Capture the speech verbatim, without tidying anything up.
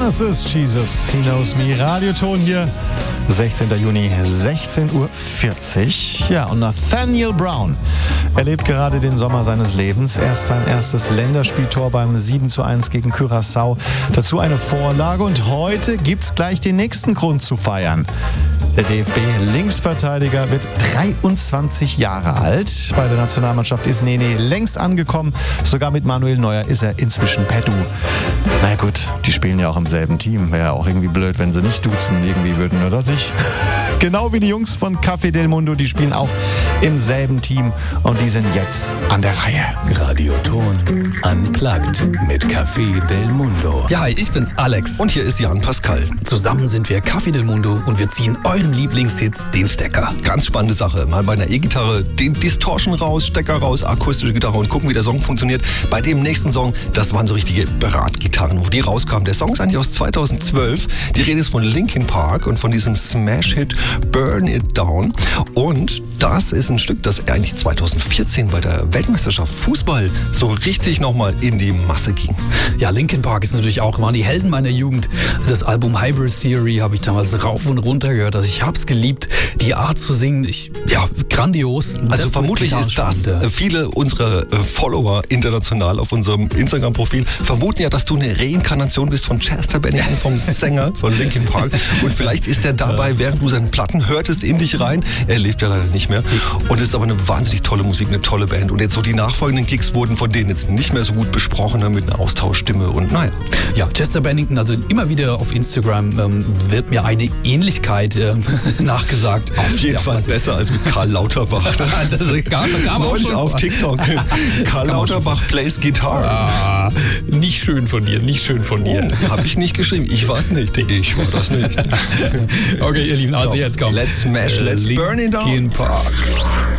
Das ist Jesus, He Knows Me. Radioton hier, sechzehnter Juni, sechzehn Uhr vierzig. Ja, und Nathaniel Brown erlebt gerade den Sommer seines Lebens. Erst sein erstes Länderspieltor beim sieben zu eins gegen Curaçao. Dazu eine Vorlage und heute gibt's gleich den nächsten Grund zu feiern. Der D F B-Linksverteidiger wird dreiundzwanzig Jahre alt. Bei der Nationalmannschaft ist Nene längst angekommen. Sogar mit Manuel Neuer ist er inzwischen per Du. Na gut, die spielen ja auch im selben Team. Wäre ja auch irgendwie blöd, wenn sie nicht duzen irgendwie würden, oder sich? Genau wie die Jungs von Café del Mundo, die spielen auch im selben Team und die sind jetzt an der Reihe. Radioton Unplugged mit Café del Mundo. Ja, hi, ich bin's Alex. Und hier ist Jan Pascal. Zusammen sind wir Café del Mundo und wir ziehen euren Lieblingshits den Stecker. Ganz spannende Sache. Mal bei einer E-Gitarre den Distortion raus, Stecker raus, akustische Gitarre und gucken, wie der Song funktioniert. Bei dem nächsten Song, das waren so richtige Beratgitarren, wo die rauskamen. Der Song ist eigentlich aus zweitausendzwölf. Die Rede ist von Linkin Park und von diesem Smash-Hit Burn It Down. Und das ist ein Stück, das eigentlich zweitausendvierzehn bei der Weltmeisterschaft Fußball so richtig nochmal in die Masse ging. Ja, Linkin Park ist natürlich auch, waren die Helden meiner Jugend. Das Album Hybrid Theory habe ich damals rauf und runter gehört. Also ich hab's geliebt, die Art zu singen. Ich, ja, grandios. Also das vermutlich ist das, äh, viele unserer äh, Follower international auf unserem Instagram-Profil vermuten ja, dass du eine Reinkarnation bist von Chester Bennington, vom Sänger von Linkin Park. Und vielleicht ist er dabei, während du seine Platten hörtest, in dich rein. Er lebt ja leider nicht mehr. Und es ist aber eine wahnsinnig tolle Musik, eine tolle Band. Und jetzt so die nachfolgenden Gigs wurden von denen jetzt nicht mehr so gut besprochen, mit einer Austauschstimme und naja. Ja, Chester Bennington, also immer wieder auf Instagram ähm, wird mir eine Ähnlichkeit ähm, nachgesagt. Auf jeden ja, Fall also besser als mit Karl Lauterbach. Also gab, gab Neulich auf TikTok. Karl Lauterbach plays Guitar. Ah, nicht schön von dir, nicht schön von dir. Oh, hab ich nicht geschrieben. Ich war's nicht. Ich war das nicht. Okay, ihr Lieben, also jetzt kommt Let's smash, let's burn it down. Linkin Park.